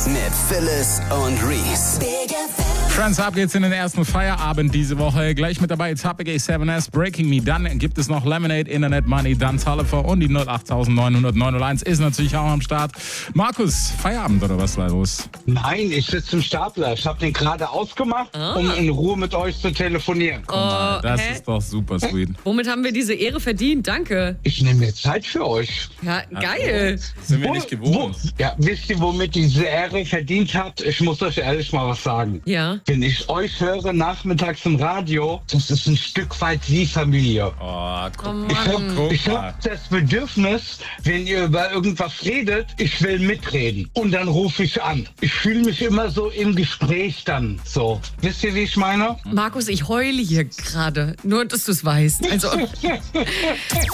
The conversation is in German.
mit Phyllis und Reese. Friends, ab geht's in den ersten Feierabend diese Woche. Gleich mit dabei Topic A7S, Breaking Me. Dann gibt es noch Lemonade, Internet Money, dann Talifer und die 08900 ist natürlich auch am Start. Markus, Feierabend oder was war los? Nein, ich sitze im Stapler. Ich habe den gerade ausgemacht, um in Ruhe mit euch zu telefonieren. Das ist doch super sweet. Womit haben wir diese Ehre verdient? Danke. Ich nehme mir Zeit für euch. Ja, geil. Sind wir nicht gewohnt. Wisst ihr, womit diese Ehre verdient hat? Ich muss euch ehrlich mal was sagen. Ja. Wenn ich euch höre nachmittags im Radio, das ist ein Stück weit wie Familie. Ich hab das Bedürfnis, wenn ihr über irgendwas redet, ich will mitreden. Und dann rufe ich an. Ich fühle mich immer so im Gespräch dann so. Wisst ihr, wie ich meine? Markus, ich heule hier gerade. Nur, dass du es weißt. Also